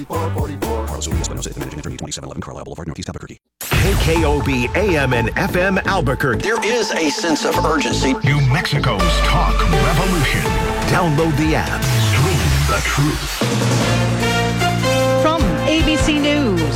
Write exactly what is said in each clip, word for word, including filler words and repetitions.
Carlos Urias Espinosa, managing attorney, twenty-seven eleven Carlisle Boulevard, Northeast Albuquerque. K K O B A M and F M Albuquerque. There is a sense of urgency. New Mexico's talk revolution. Download the app. Stream the truth. From A B C News,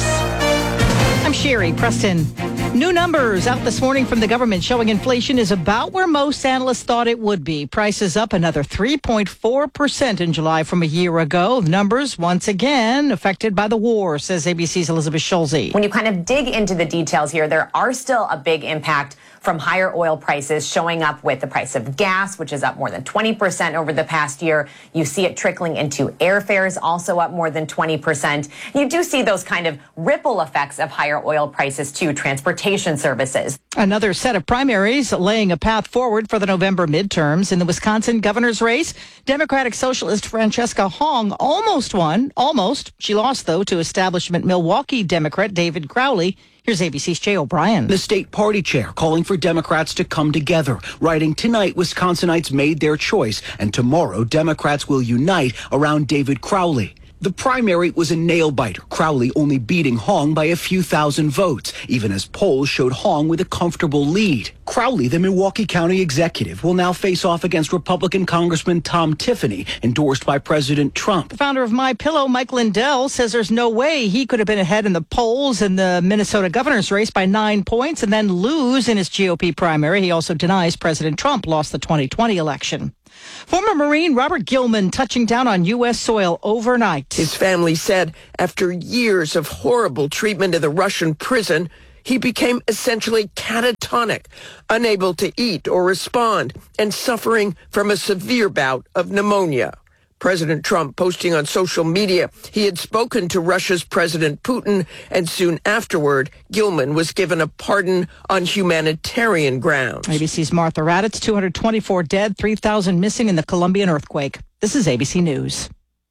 I'm Sherry Preston. New numbers out this morning from the government showing inflation is about where most analysts thought it would be. Prices up another three point four percent in July from a year ago. Numbers, once again, affected by the war, says A B C's Elizabeth Schulze. When you kind of dig into the details here, there are still a big impact from higher oil prices showing up with the price of gas, which is up more than twenty percent over the past year. You see it trickling into airfares, also up more than twenty percent. You do see those kind of ripple effects of higher oil prices to transportation services. Another set of primaries laying a path forward for the November midterms. In the Wisconsin governor's race, Democratic Socialist Francesca Hong almost won. Almost. She lost, though, to establishment Milwaukee Democrat David Crowley. Here's A B C's Jay O'Brien. The state party chair calling for Democrats to come together, writing, "Tonight, Wisconsinites made their choice, and tomorrow, Democrats will unite around David Crowley." The primary was a nail-biter, Crowley only beating Hong by a few thousand votes, even as polls showed Hong with a comfortable lead. Crowley, the Milwaukee County executive, will now face off against Republican Congressman Tom Tiffany, endorsed by President Trump. The founder of MyPillow, Mike Lindell, says there's no way he could have been ahead in the polls in the Minnesota governor's race by nine points and then lose in his G O P primary. He also denies President Trump lost the twenty twenty election. Former Marine Robert Gilman touching down on U S soil overnight. His family said after years of horrible treatment in the Russian prison, he became essentially catatonic, unable to eat or respond, and suffering from a severe bout of pneumonia. President Trump posting on social media he had spoken to Russia's President Putin, and soon afterward, Gilman was given a pardon on humanitarian grounds. A B C's Martha Raddatz, two hundred twenty-four dead, three thousand missing in the Colombian earthquake. This is A B C News.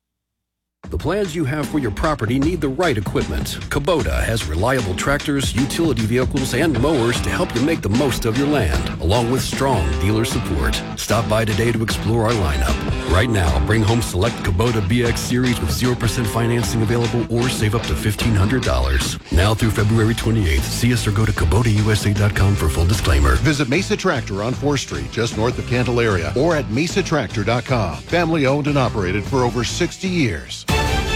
The plans you have for your property need the right equipment. Kubota has reliable tractors, utility vehicles, and mowers to help you make the most of your land, along with strong dealer support. Stop by today to explore our lineup. Right now, bring home select Kubota B X Series with zero percent financing available or save up to fifteen hundred dollars. Now through February twenty-eighth, see us or go to Kubota U S A dot com for full disclaimer. Visit Mesa Tractor on fourth Street, just north of Candelaria, or at mesa tractor dot com. Family owned and operated for over sixty years.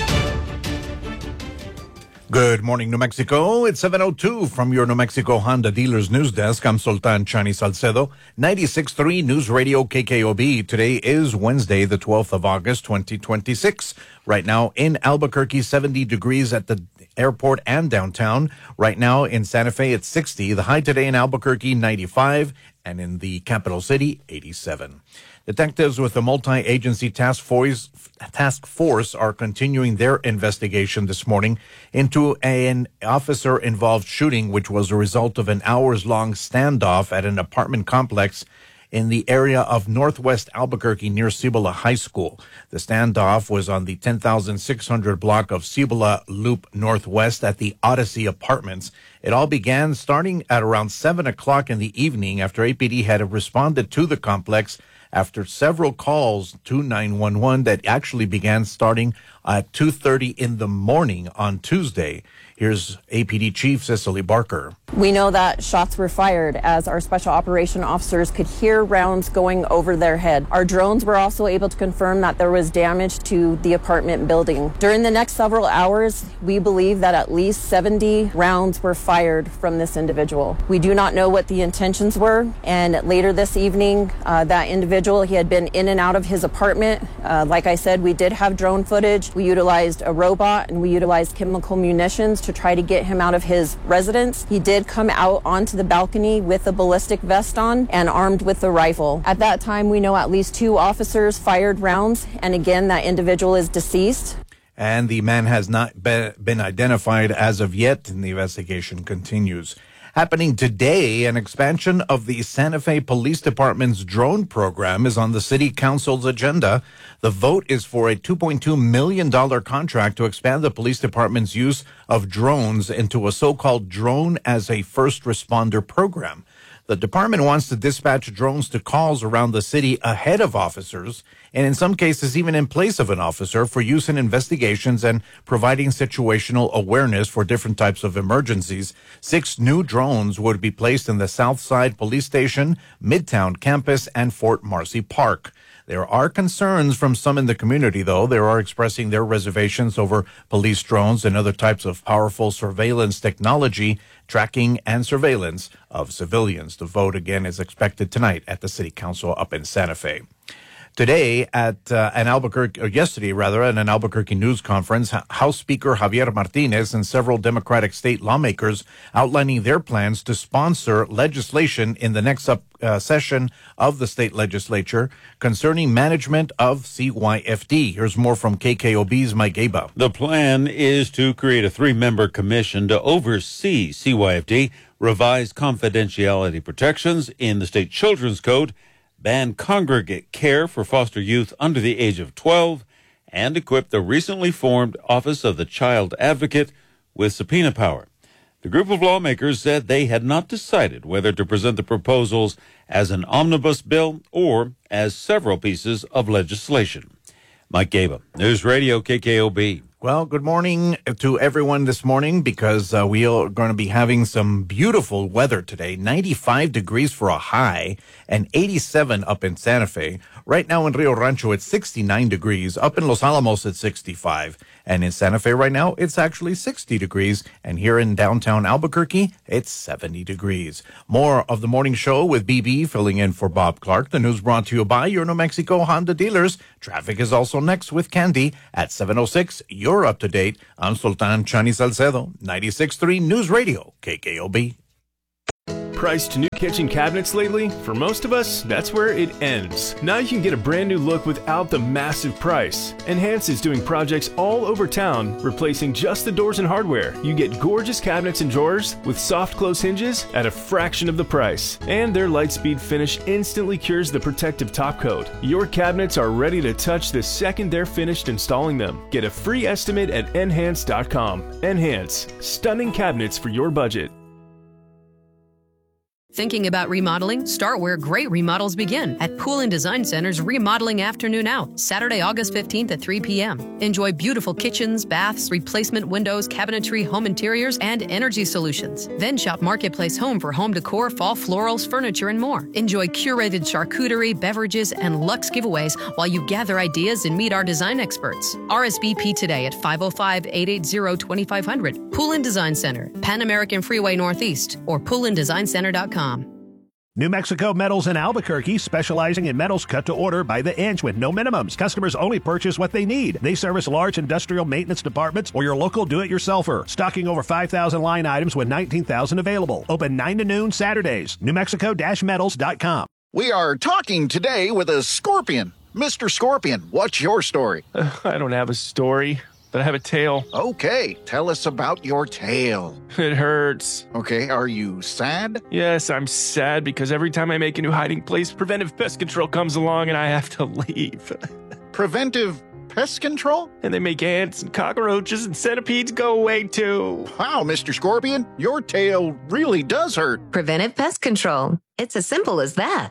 Good morning, New Mexico. It's seven oh two from your New Mexico Honda Dealers News Desk. I'm Sultan Chani Salcedo, ninety-six point three News Radio K K O B. Today is Wednesday, the twelfth of August, twenty twenty-six. Right now in Albuquerque, seventy degrees at the airport and downtown. Right now in Santa Fe, it's sixty. The high today in Albuquerque, ninety-five. And in the capital city, eighty-seven. Detectives with the multi-agency task force, task force are continuing their investigation this morning into an officer-involved shooting, which was a result of an hours-long standoff at an apartment complex in the area of northwest Albuquerque near Cibola High School. The standoff was on the ten thousand six hundred block of Cibola Loop Northwest at the Odyssey Apartments. It all began starting at around seven o'clock in the evening after A P D had responded to the complex after several calls to nine one one that actually began starting at two thirty in the morning on Tuesday. Here's A P D Chief Cicely Barker. We know that shots were fired as our special operation officers could hear rounds going over their head. Our drones were also able to confirm that there was damage to the apartment building. During the next several hours, we believe that at least seventy rounds were fired from this individual. We do not know what the intentions were, and later this evening, uh, that individual, he had been in and out of his apartment. Uh, like I said, we did have drone footage. We utilized a robot and we utilized chemical munitions to try to get him out of his residence. He did come out onto the balcony with a ballistic vest on and armed with a rifle. At that time, we know at least two officers fired rounds, and again, that individual is deceased. And the man has not be- been identified as of yet, and the investigation continues. Happening today, an expansion of the Santa Fe Police Department's drone program is on the City Council's agenda. The vote is for a two point two million dollars contract to expand the police department's use of drones into a so-called drone as a first responder program. The department wants to dispatch drones to calls around the city ahead of officers, and in some cases even in place of an officer, for use in investigations and providing situational awareness for different types of emergencies. Six new drones would be placed in the South Side Police Station, Midtown Campus, and Fort Marcy Park. There are concerns from some in the community, though. They are expressing their reservations over police drones and other types of powerful surveillance technology, tracking and surveillance of civilians. The vote, again, is expected tonight at the City Council up in Santa Fe. Today at uh, an Albuquerque, or yesterday rather, at an Albuquerque news conference, House Speaker Javier Martinez and several Democratic state lawmakers outlining their plans to sponsor legislation in the next up, uh, session of the state legislature concerning management of C Y F D. Here's more from K K O B's Mike Gaba. The plan is to create a three-member commission to oversee C Y F D, revise confidentiality protections in the state children's code, ban congregate care for foster youth under the age of twelve, and equip the recently formed Office of the Child Advocate with subpoena power. The group of lawmakers said they had not decided whether to present the proposals as an omnibus bill or as several pieces of legislation. Mike Gaba, News Radio K K O B. Well, good morning to everyone this morning, because uh, we are going to be having some beautiful weather today. ninety-five degrees for a high and eighty-seven up in Santa Fe. Right now in Rio Rancho, it's sixty-nine degrees. Up in Los Alamos, it's sixty-five. And in Santa Fe right now, it's actually sixty degrees. And here in downtown Albuquerque, it's seventy degrees. More of the morning show with B B filling in for Bob Clark. The news brought to you by your New Mexico Honda dealers. Traffic is also next with Candy at seven oh six. You're up to date. I'm Sultan Chani Salcedo, ninety-six point three News Radio, K K O B. Priced new kitchen cabinets lately? For most of us, that's where it ends. Now you can get a brand new look without the massive price. Enhance is doing projects all over town, replacing just the doors and hardware. You get gorgeous cabinets and drawers with soft close hinges at a fraction of the price. And their Lightspeed finish instantly cures the protective top coat. Your cabinets are ready to touch the second they're finished installing them. Get a free estimate at enhance dot com. Enhance, stunning cabinets for your budget. Thinking about remodeling? Start where great remodels begin, at Poolin Design Center's Remodeling Afternoon Out, Saturday, August fifteenth at three p.m. Enjoy beautiful kitchens, baths, replacement windows, cabinetry, home interiors, and energy solutions. Then shop Marketplace Home for home decor, fall florals, furniture, and more. Enjoy curated charcuterie, beverages, and luxe giveaways while you gather ideas and meet our design experts. R S V P today at five oh five, eight eight zero, two five zero zero. Poolin Design Center, Pan American Freeway Northeast, or poolin design center dot com. New Mexico Metals in Albuquerque, specializing in metals cut to order by the inch with no minimums. Customers only purchase what they need. They service large industrial maintenance departments or your local do-it-yourselfer. Stocking over five thousand line items with nineteen thousand available. Open nine to noon Saturdays. New Mexico Metals dot com. We are talking today with a scorpion. Mister Scorpion, what's your story? Uh, I don't have a story, but I have a tail. Okay, tell us about your tail. It hurts. Okay, are you sad? Yes, I'm sad because every time I make a new hiding place, Preventive Pest Control comes along and I have to leave. Preventive Pest Control? And they make ants and cockroaches and centipedes go away too. Wow, Mister Scorpion, your tail really does hurt. Preventive Pest Control. It's as simple as that.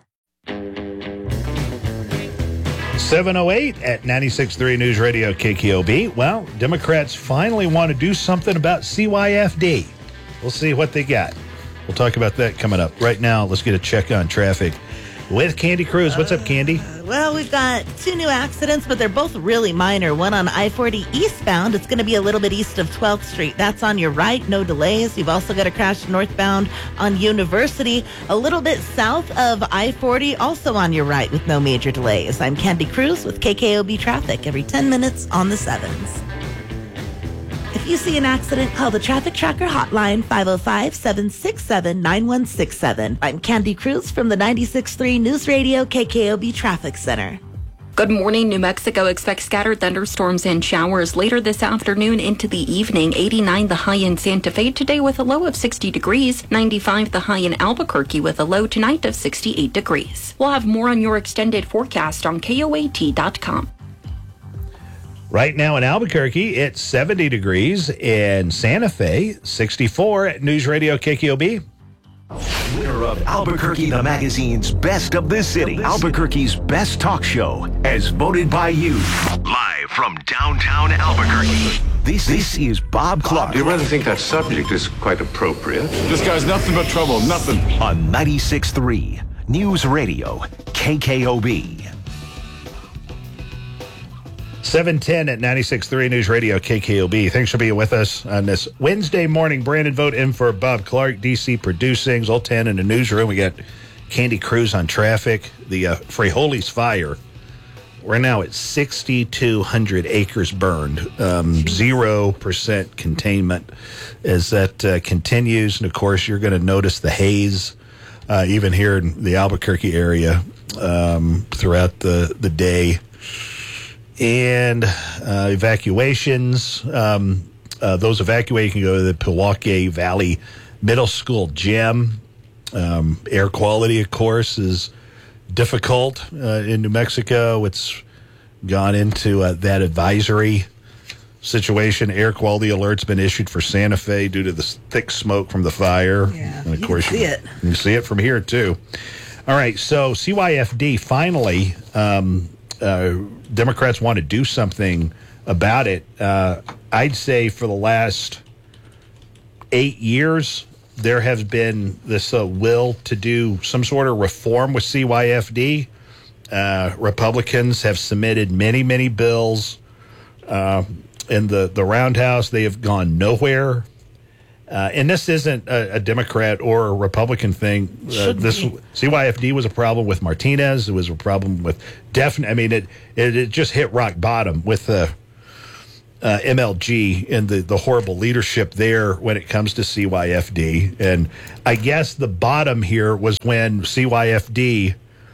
seven oh eight at ninety-six point three News Radio K K O B. Well, Democrats finally want to do something about C Y F D. We'll see what they got. We'll talk about that coming up. Right now, let's get a check on traffic with Candy Cruz. What's up, Candy? Well, we've got two new accidents, but they're both really minor. One on I forty eastbound. It's going to be a little bit east of twelfth Street. That's on your right. No delays. You've also got a crash northbound on University. A little bit south of I forty, also on your right with no major delays. I'm Candy Cruz with K K O B Traffic every ten minutes on the sevens. If you see an accident, call the Traffic Tracker hotline, five oh five, seven six seven, nine one six seven. I'm Candy Cruz from the ninety-six point three News Radio K K O B Traffic Center. Good morning. New Mexico expects scattered thunderstorms and showers later this afternoon into the evening. eighty-nine the high in Santa Fe today with a low of sixty degrees. ninety-five the high in Albuquerque with a low tonight of sixty-eight degrees. We'll have more on your extended forecast on K O A T dot com. Right now in Albuquerque, it's seventy degrees. In Santa Fe, sixty-four at News Radio K K O B. Winner of Albuquerque the Magazine's Best of the City, Albuquerque's best talk show, as voted by you. Live from downtown Albuquerque. This, this is Bob Clark. You really think that subject is quite appropriate? This guy's nothing but trouble, nothing. On ninety-six point three News Radio, K K O B. seven ten at ninety-six point three News Radio, K K O B. Thanks for being with us on this Wednesday morning. Brandon Vogt in for Bob Clark, D C Producing, Zoltan in the newsroom. We got Candy Cruz on traffic. The uh, Frijoles fire. We're now at six thousand two hundred acres burned, um, zero percent containment as that uh, continues. And, of course, you're going to notice the haze uh, even here in the Albuquerque area um, throughout the, the day. And uh, evacuations, um, uh, those evacuated can go to the Pewaukee Valley Middle School gym. Um, air quality, of course, is difficult uh, in New Mexico. It's gone into uh, that advisory situation. Air quality alert's been issued for Santa Fe due to the thick smoke from the fire. Yeah, and of you course, can see you, it. You can see it from here, too. All right, so C Y F D finally, um, uh, Democrats want to do something about it. Uh, I'd say for the last eight years, there has been this uh, will to do some sort of reform with C Y F D. Uh, Republicans have submitted many, many bills. Uh, in the, the roundhouse, they have gone nowhere. Uh, and this isn't a, a Democrat or a Republican thing. Uh, this be. C Y F D was a problem with Martinez. It was a problem with definite. I mean, it, it it just hit rock bottom with the uh, M L G and the, the horrible leadership there when it comes to C Y F D. And I guess the bottom here was when C Y F D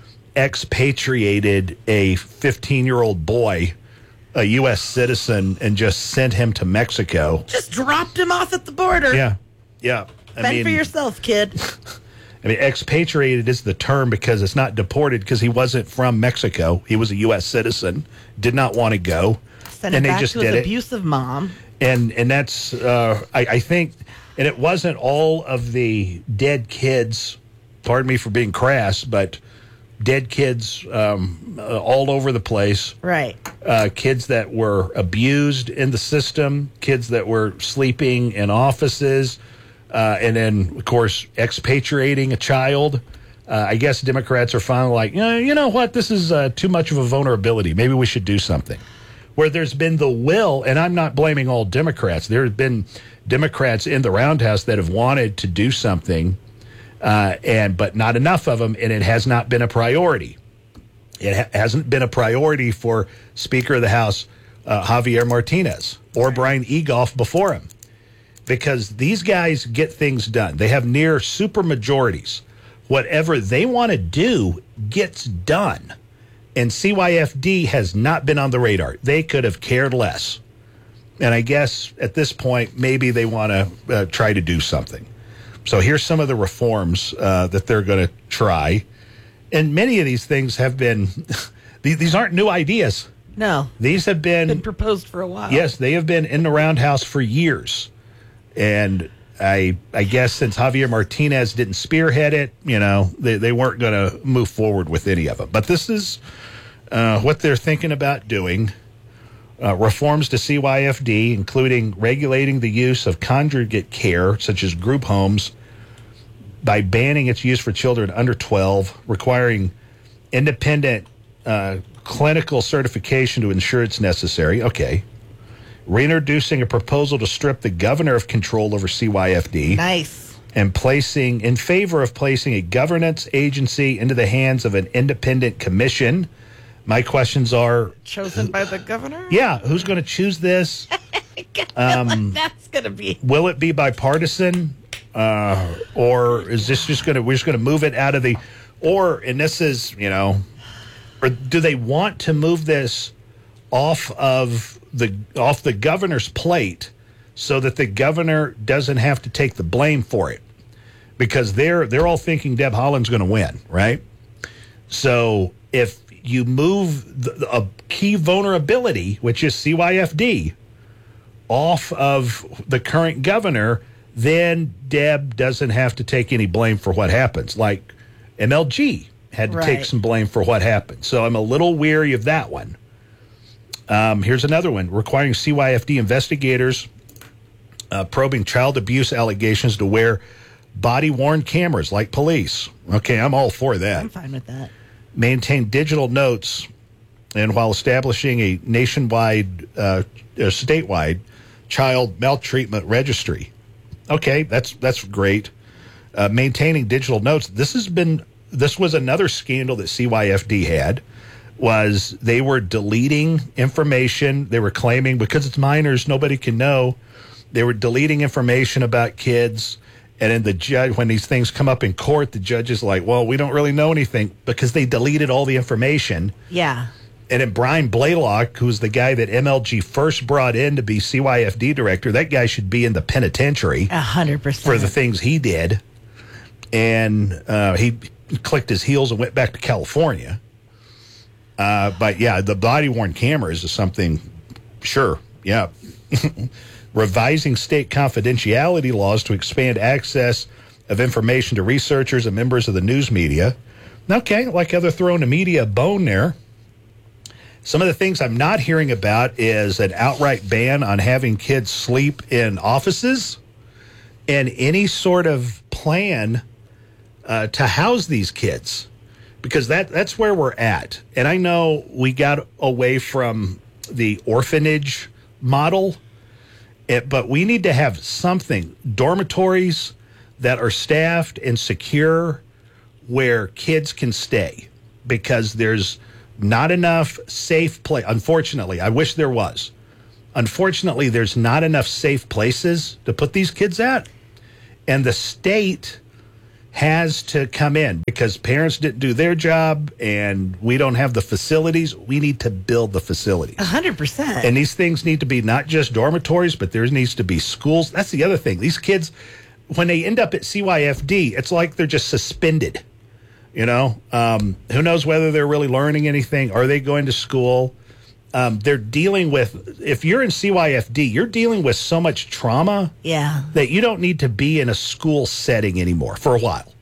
expatriated a fifteen-year-old boy, a U S citizen, and just sent him to Mexico. Just dropped him off at the border. Yeah, yeah. I Fend mean, for yourself, kid. I mean, expatriated is the term because it's not deported because he wasn't from Mexico. He was a U S citizen, did not want to go, Send and him they back just to did his it. abusive mom. And and that's uh, I, I think, and it wasn't all of the dead kids. Pardon me for being crass, but dead kids um, uh, all over the place. Right. Uh, kids that were abused in the system, kids that were sleeping in offices, uh, and then, of course, expatriating a child. Uh, I guess Democrats are finally like, eh, you know what, this is uh, too much of a vulnerability. Maybe we should do something. Where there's been the will, and I'm not blaming all Democrats. There have been Democrats in the roundhouse that have wanted to do something, Uh, and but not enough of them, and it has not been a priority. It ha- hasn't been a priority for Speaker of the House uh, Javier Martinez or Brian Egolf before him, because these guys get things done. They have near super majorities. Whatever they want to do gets done, and C Y F D has not been on the radar. They could have cared less, and I guess at this point maybe they want to uh, try to do something. So here's some of the reforms uh, that they're going to try. And many of these things have been, these, these aren't new ideas. No. These have been, been proposed for a while. Yes, they have been in the roundhouse for years. And I I guess since Javier Martinez didn't spearhead it, you know, they, they weren't going to move forward with any of them. But this is uh, what they're thinking about doing. Uh, reforms to C Y F D, including regulating the use of conjugate care, such as group homes, by banning its use for children under twelve, requiring independent uh, clinical certification to ensure it's necessary. Okay. Reintroducing a proposal to strip the governor of control over C Y F D. Nice. And placing, in favor of placing a governance agency into the hands of an independent commission. My questions are... Chosen by the governor? Yeah, who's going to choose this? Um, That's going to be... Will it be bipartisan? Uh, or is this just going to... We're just going to move it out of the... Or, and this is, you know... Or do they want to move this off of the off the governor's plate so that the governor doesn't have to take the blame for it? Because they're they're all thinking Deb Haaland's going to win, right? So if you move the, a key vulnerability, which is C Y F D, off of the current governor, then Deb doesn't have to take any blame for what happens. Like M L G had to Right. take some blame for what happened. So I'm a little weary of that one. Um, here's another one, requiring C Y F D investigators uh, probing child abuse allegations to wear body-worn cameras like police. Okay, I'm all for that. I'm fine with that. Maintain digital notes, and while establishing a nationwide, uh, a statewide child maltreatment registry. Okay, that's that's great. Uh, maintaining digital notes. This has been this was another scandal that C Y F D had. Was they were deleting information. They were claiming because it's minors, nobody can know. They were deleting information about kids. And then the judge, when these things come up in court, the judge is like, well, we don't really know anything because they deleted all the information. Yeah. And then Brian Blaylock, who's the guy that M L G first brought in to be C Y F D director, that guy should be in the penitentiary. A hundred percent. For the things he did. And uh, he clicked his heels and went back to California. Uh, but yeah, the body-worn cameras is something, sure, yeah. Revising state confidentiality laws to expand access of information to researchers and members of the news media. Okay, like how they're throwing the media a bone there. Some of the things I'm not hearing about is an outright ban on having kids sleep in offices and any sort of plan uh, to house these kids. Because that that's where we're at. And I know we got away from the orphanage model, it, but we need to have something, dormitories that are staffed and secure where kids can stay. Because there's not enough safe place. Unfortunately, I wish there was. Unfortunately, there's not enough safe places to put these kids at. And the state has to come in because parents didn't do their job and we don't have the facilities. We need to build the facilities. A hundred percent. And these things need to be not just dormitories, but there needs to be schools. That's the other thing. These kids, when they end up at C Y F D, it's like they're just suspended. You know, um, who knows whether they're really learning anything? Are they going to school? Um, they're dealing with, if you're in C Y F D, you're dealing with so much trauma Yeah. that you don't need to be in a school setting anymore for a while.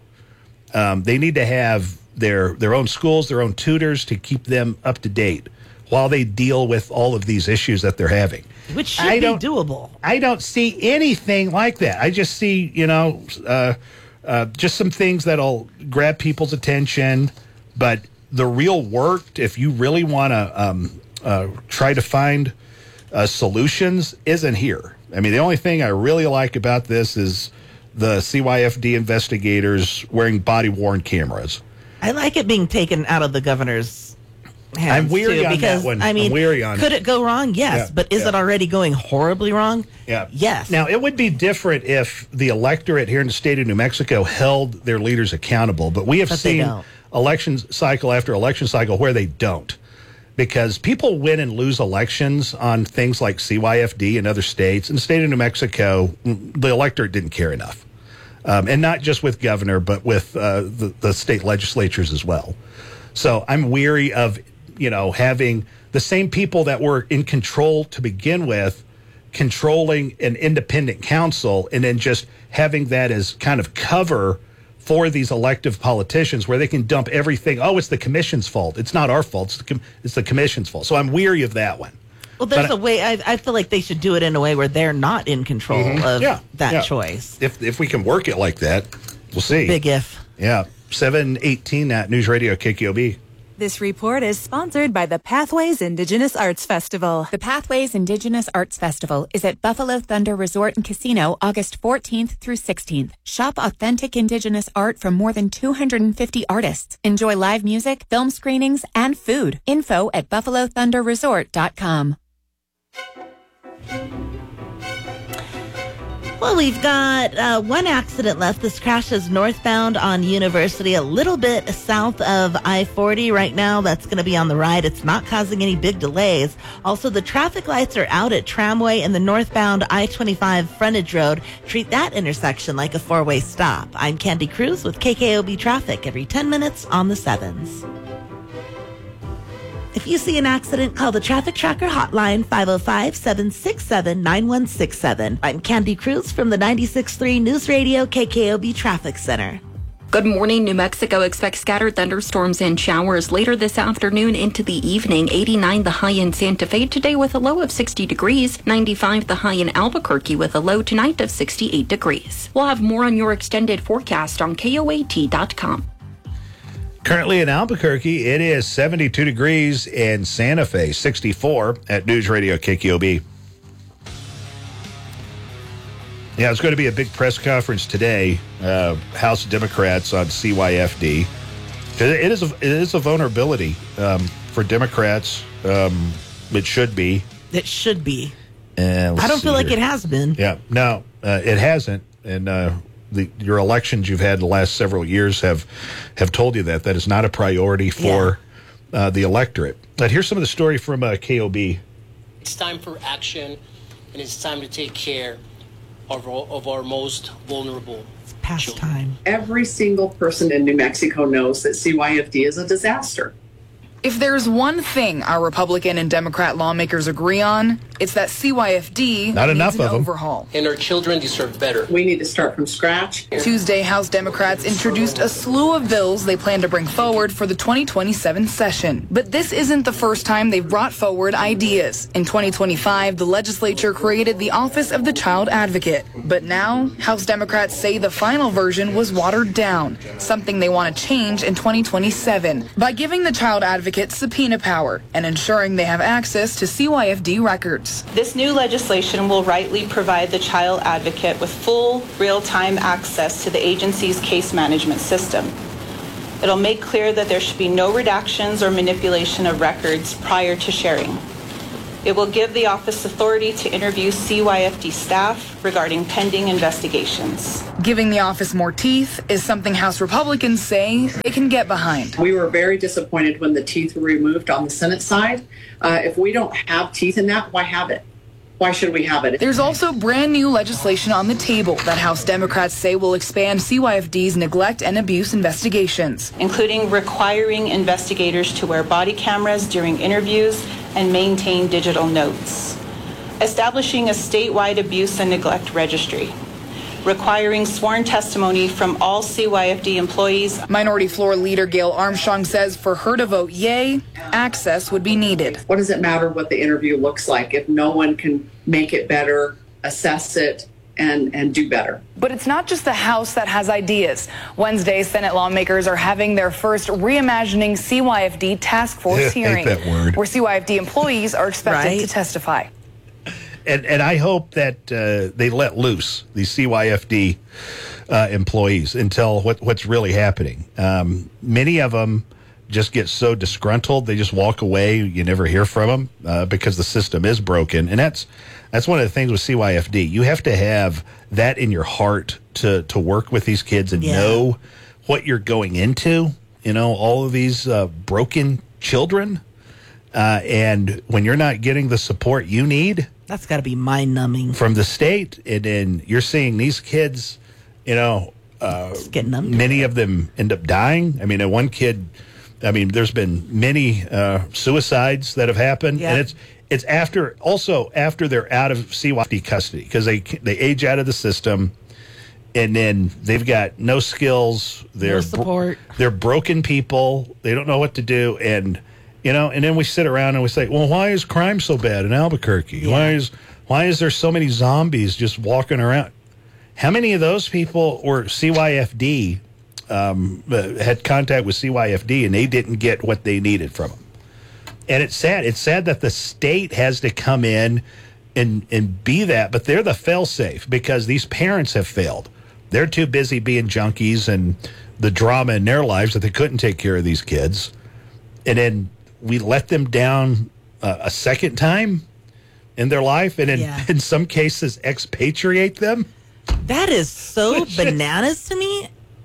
Um, they need to have their their own schools, their own tutors to keep them up to date while they deal with all of these issues that they're having. Which should I be don't- doable. I don't see anything like that. I just see, you know, uh, uh, just some things that'll grab people's attention. But the real work, if you really want to um, uh, try to find uh, solutions, isn't here. I mean, the only thing I really like about this is the C Y F D investigators wearing body-worn cameras. I like it being taken out of the governor's hands, I'm weary too, on that because, one. I mean, I'm weary on could it. it go wrong? Yes. Yeah, But is yeah. it already going horribly wrong? Yeah. Yes. Now, it would be different if the electorate here in the state of New Mexico held their leaders accountable, but we have But they seen don't. election cycle after election cycle where they don't. Because people win and lose elections on things like C Y F D and other states. In the state of New Mexico, mm, the electorate didn't care enough. Um, and not just with governor, but with uh, the, the state legislatures as well. So I'm weary of, you know, having the same people that were in control to begin with controlling an independent council and then just having that as kind of cover for these elective politicians where they can dump everything. Oh, it's the commission's fault. It's not our fault. It's the, com- it's the commission's fault. So I'm weary of that one. Well, there's But a way. I, I feel like they should do it in a way where they're not in control Mhm. of Yeah, that yeah. choice. If if we can work it like that, we'll see. Big if. Yeah. seven eighteen at News Radio K K O B. This report is sponsored by the Pathways Indigenous Arts Festival. The Pathways Indigenous Arts Festival is at Buffalo Thunder Resort and Casino August fourteenth through sixteenth. Shop authentic Indigenous art from more than two hundred fifty artists. Enjoy live music, film screenings, and food. Info at buffalo thunder resort dot com. Well, we've got uh, one accident left. This crash is northbound on University, a little bit south of I forty right now. That's going to be on the right. It's not causing any big delays. Also, the traffic lights are out at Tramway and the northbound I twenty-five frontage road. Treat that intersection like a four-way stop. I'm Candy Cruz with K K O B Traffic every ten minutes on the sevens. If you see an accident, call the Traffic Tracker hotline, five oh five, seven six seven, nine one six seven. I'm Candy Cruz from the ninety-six point three News Radio K K O B Traffic Center. Good morning. New Mexico expects scattered thunderstorms and showers later this afternoon into the evening. eighty-nine the high in Santa Fe today with a low of sixty degrees. ninety-five the high in Albuquerque with a low tonight of sixty-eight degrees. We'll have more on your extended forecast on K O A T dot com. Currently in Albuquerque, it is seventy-two degrees, in Santa Fe, sixty-four at News Radio K K O B. Yeah, it's going to be a big press conference today, uh, House Democrats on C Y F D. It is a, it is a vulnerability um, for Democrats. Um, it should be. It should be. Uh, I don't feel here. like it has been. Yeah, no, uh, it hasn't. And uh, the, your elections you've had the last several years have have told you that. That is not a priority for yeah. uh, the electorate. But here's some of the story from uh, K O B. It's time for action, and it's time to take care of our, of our most vulnerable It's past children. time. Every single person in New Mexico knows that C Y F D is a disaster. If there's one thing our Republican and Democrat lawmakers agree on, it's that C Y F D Not needs enough an of 'em. overhaul. And our children deserve better. We need to start from scratch. Tuesday, House Democrats introduced a slew of bills they plan to bring forward for the twenty twenty-seven session. But this isn't the first time they've brought forward ideas. In twenty twenty-five, the legislature created the Office of the Child Advocate. But now, House Democrats say the final version was watered down, something they want to change in twenty twenty-seven by giving the Child Advocate subpoena power and ensuring they have access to C Y F D records. This new legislation will rightly provide the child advocate with full, real-time access to the agency's case management system. It'll make clear that there should be no redactions or manipulation of records prior to sharing. It will give the office authority to interview C Y F D staff regarding pending investigations. Giving the office more teeth is something House Republicans say they can get behind. We were very disappointed when the teeth were removed on the Senate side. Uh, if we don't have teeth in that, why have it? Why should we have it? There's also brand new legislation on the table that House Democrats say will expand C Y F D's neglect and abuse investigations, including requiring investigators to wear body cameras during interviews and maintain digital notes, establishing a statewide abuse and neglect registry, requiring sworn testimony from all C Y F D employees. Minority Floor Leader Gail Armstrong says for her to vote yay, access would be needed. What does it matter what the interview looks like if no one can make it better, assess it, and, and do better? But it's not just the House that has ideas. Wednesday, Senate lawmakers are having their first Reimagining C Y F D Task Force hearing, that word. where C Y F D employees are expected Right. to testify. And, and I hope that uh, they let loose these C Y F D uh, employees and tell what, what's really happening. Um, many of them just get so disgruntled, they just walk away. You never hear from them uh, because the system is broken. And that's that's one of the things with C Y F D. You have to have that in your heart to, to work with these kids and Yeah. know what you're going into. You know, all of these uh, broken children. Uh, and when you're not getting the support you need, That's got to be mind-numbing. from the state, and then you're seeing these kids, you know, uh, getting them. many of them end up dying. I mean, uh, one kid, I mean, there's been many uh, suicides that have happened, Yeah. and it's it's after also after they're out of C Y F D custody because they they age out of the system, and then they've got no skills. They're No support. Bro- they're broken people. They don't know what to do, and you know, and then we sit around and we say, well, why is crime so bad in Albuquerque? Yeah. Why is why is there so many zombies just walking around? How many of those people were C Y F D, um, uh, had contact with C Y F D, and they didn't get what they needed from them? And it's sad. It's sad that the state has to come in and, and be that, but they're the fail-safe because these parents have failed. They're too busy being junkies and the drama in their lives that they couldn't take care of these kids. And then we let them down uh, a second time in their life, and in, Yeah. in some cases expatriate them. That is so bananas to me.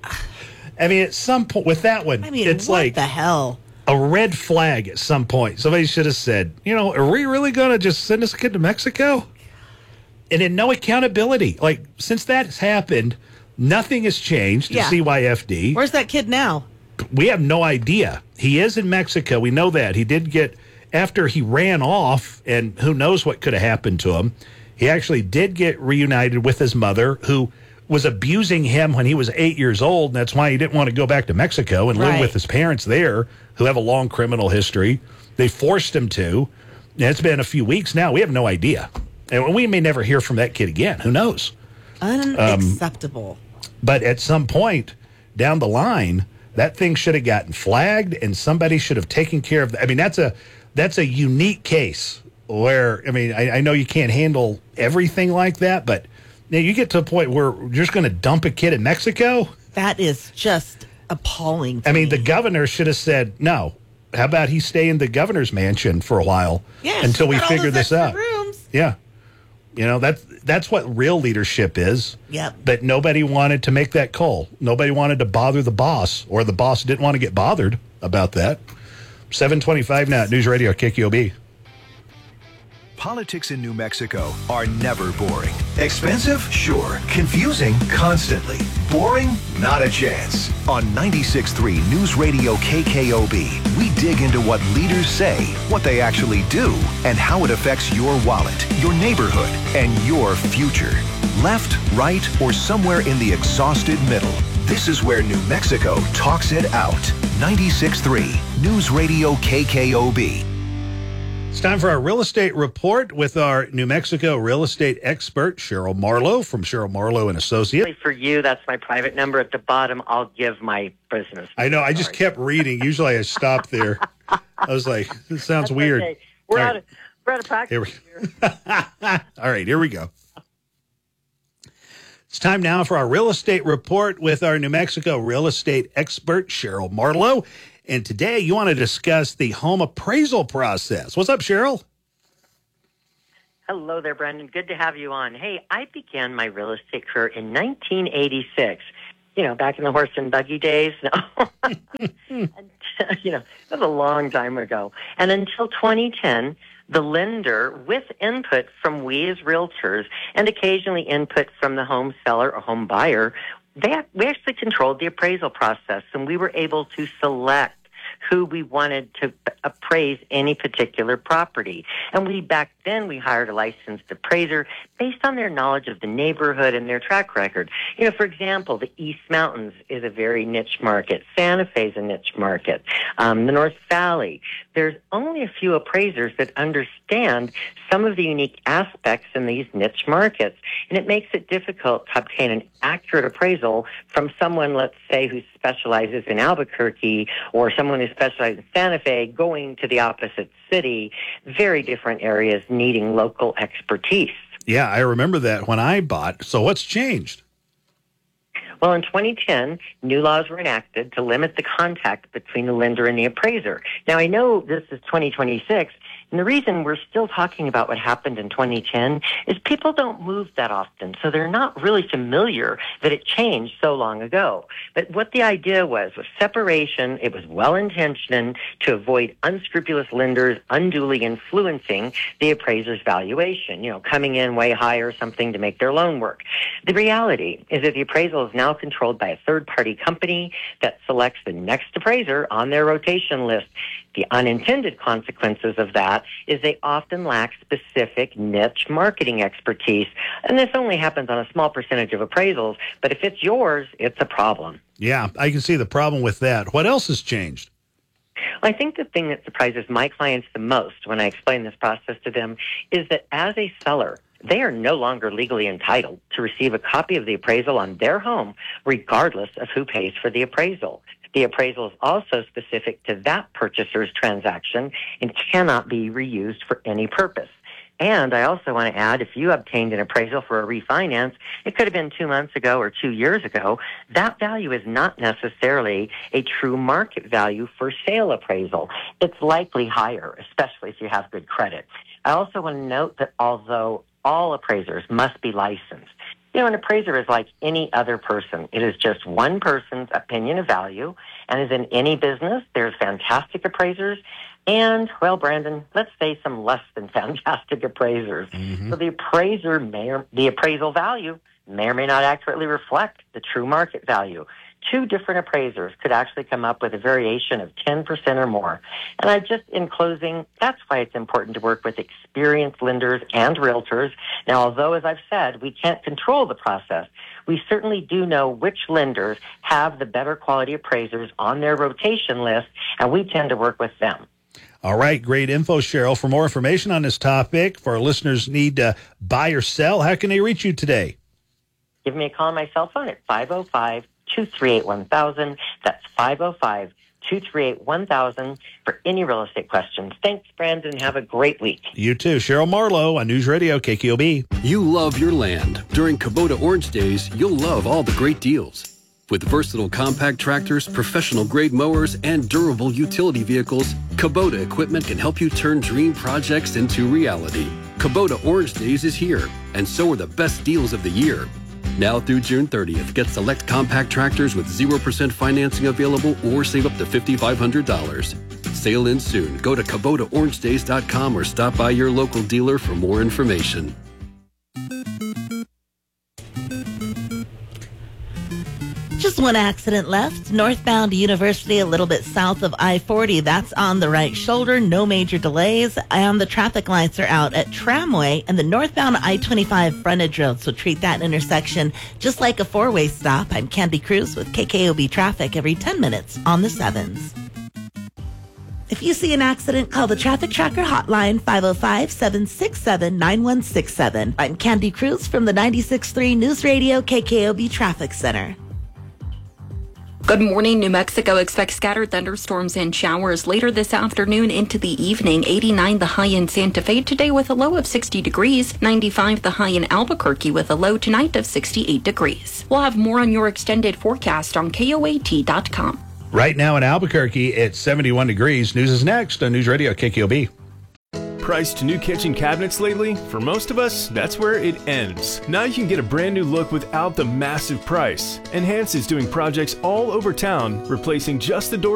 I mean, at some point with that one, I mean, it's what like the hell? a red flag at some point. Somebody should have said, you know, are we really going to just send this kid to Mexico? And then no accountability. Like, since that's happened, nothing has changed Yeah. to C Y F D. Where's that kid now? we have no idea. He is in Mexico. We know that. He did get, after he ran off, and who knows what could have happened to him, he actually did get reunited with his mother, who was abusing him when he was eight years old, and that's why he didn't want to go back to Mexico and live Right. with his parents there, who have a long criminal history. They forced him to. And it's been a few weeks now. We have no idea. And we may never hear from that kid again. Who knows? Unacceptable. Um, but at some point down the line, that thing should have gotten flagged, and somebody should have taken care of that. I mean, that's a that's a unique case where, I mean, I, I know you can't handle everything like that, but now you get to a point where you're just going to dump a kid in Mexico? That is just appalling. I mean, the governor should have said, no, how about he stay in the governor's mansion for a while Yeah, until we got all figure those this extra out? rooms. Yeah. You know, that's, that's what real leadership is. Yep. But nobody wanted to make that call. Nobody wanted to bother the boss, or the boss didn't want to get bothered about that. seven twenty-five now at News Radio K K O B. Politics in New Mexico are never boring. Expensive? Sure. Confusing? Constantly. Boring? Not a chance. On ninety-six point three News Radio K K O B, we dig into what leaders say, what they actually do, and how it affects your wallet, your neighborhood, and your future. Left, right, or somewhere in the exhausted middle. This is where New Mexico talks it out. ninety-six point three News Radio K K O B. It's time for our real estate report with our New Mexico real estate expert, Cheryl Marlowe from Cheryl Marlowe and Associates. For you, that's my private number. At the bottom, I'll give my business. I know. I just kept reading. Usually I stop there. I was like, this sounds That's weird. okay. We're, All out right. of, we're out of practice Here here. we All right, here we go. It's time now for our real estate report with our New Mexico real estate expert, Cheryl Marlowe. And today you want to discuss the home appraisal process. What's up, Cheryl? Hello there, Brendan. Good to have you on. Hey, I began my real estate career in nineteen eighty-six. You know, back in the horse and buggy days. No. And, you know, that was a long time ago. And until twenty ten, the lender, with input from we as realtors and occasionally input from the home seller or home buyer, they, we actually controlled the appraisal process, and we were able to select who we wanted to appraise any particular property. And we, back then, we hired a licensed appraiser based on their knowledge of the neighborhood and their track record. You know, for example, the East Mountains is a very niche market. Santa Fe is a niche market. Um, the North Valley. There's only a few appraisers that understand some of the unique aspects in these niche markets. And it makes it difficult to obtain an accurate appraisal from someone, let's say, who specializes in Albuquerque or someone who specializes in Santa Fe going to the opposite city. Very different areas needing local expertise. Yeah, I remember that when I bought. So what's changed? Well, in twenty ten, new laws were enacted to limit the contact between the lender and the appraiser. Now, I know this is twenty twenty-six, and the reason we're still talking about what happened in twenty ten is people don't move that often, so they're not really familiar that it changed so long ago. But what the idea was, was separation. It was well-intentioned to avoid unscrupulous lenders unduly influencing the appraiser's valuation, you know, coming in way higher or something to make their loan work. The reality is that the appraisal is now controlled by a third-party company that selects the next appraiser on their rotation list. The unintended consequences of that is they often lack specific niche marketing expertise. And this only happens on a small percentage of appraisals, but if it's yours, it's a problem. Yeah, I can see the problem with that. What else has changed? I think the thing that surprises my clients the most when I explain this process to them is that as a seller, they are no longer legally entitled to receive a copy of the appraisal on their home, regardless of who pays for the appraisal. The appraisal is also specific to that purchaser's transaction and cannot be reused for any purpose. And I also want to add, if you obtained an appraisal for a refinance, it could have been two months ago or two years ago, that value is not necessarily a true market value for sale appraisal. It's likely higher, especially if you have good credit. I also want to note that although all appraisers must be licensed, you know, an appraiser is like any other person. It is just one person's opinion of value. And as in any business, there's fantastic appraisers and, well, Brandon, let's say some less than fantastic appraisers. Mm-hmm. So the appraiser may or, the appraisal value may or may not accurately reflect the true market value. two different appraisers could actually come up with a variation of ten percent or more. And I just, in closing, that's why it's important to work with experienced lenders and realtors. Now, although, as I've said, we can't control the process, we certainly do know which lenders have the better quality appraisers on their rotation list, and we tend to work with them. All right, great info, Cheryl. For more information on this topic, for our listeners need to buy or sell, how can they reach you today? Give me a call on my cell phone at five oh five, two three eight, one thousand. That's five oh five, two three eight, one thousand for any real estate questions. Thanks, Brandon. Have a great week. You too. Cheryl Marlowe on News Radio K K O B. You love your land. During Kubota Orange Days, you'll love all the great deals. With versatile compact tractors, professional-grade mowers, and durable utility vehicles, Kubota equipment can help you turn dream projects into reality. Kubota Orange Days is here, and so are the best deals of the year. Now through June thirtieth, get select compact tractors with zero percent financing available or save up to five thousand five hundred dollars. Sale ends soon. Go to Kubota Orange Days dot com or stop by your local dealer for more information. Just one accident left. Northbound University, a little bit south of I forty. That's on the right shoulder. No major delays. And the traffic lights are out at Tramway and the northbound I twenty-five frontage road. So treat that intersection just like a four-way stop. I'm Candy Cruz with K K O B Traffic every ten minutes on the sevens. If you see an accident, call the Traffic Tracker hotline, five oh five, seven six seven, nine one six seven. I'm Candy Cruz from the ninety-six point three News Radio K K O B Traffic Center. Good morning. New Mexico expects scattered thunderstorms and showers later this afternoon into the evening. eighty-nine the high in Santa Fe today with a low of sixty degrees. ninety-five the high in Albuquerque with a low tonight of sixty-eight degrees. We'll have more on your extended forecast on K O A T dot com. Right now in Albuquerque, it's seventy-one degrees. News is next on News Radio K K O B. Priced new kitchen cabinets lately? For most of us, that's where it ends. Now you can get a brand new look without the massive price. Enhance is doing projects all over town, replacing just the door